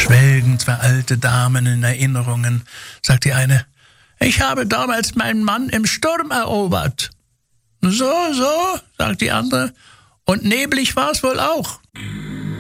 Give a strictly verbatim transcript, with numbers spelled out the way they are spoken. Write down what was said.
Schwelgen zwei alte Damen in Erinnerungen, sagt die eine. Ich habe damals meinen Mann im Sturm erobert. So, so, sagt die andere. Und neblig war's wohl auch.